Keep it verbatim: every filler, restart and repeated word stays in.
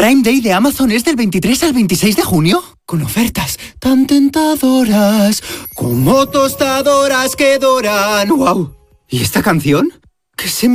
¿Prime Day de Amazon es del veintitrés al veintiséis de junio? Con ofertas tan tentadoras, como tostadoras que doran. ¡Wow! ¿Y esta canción? ¿Qué se me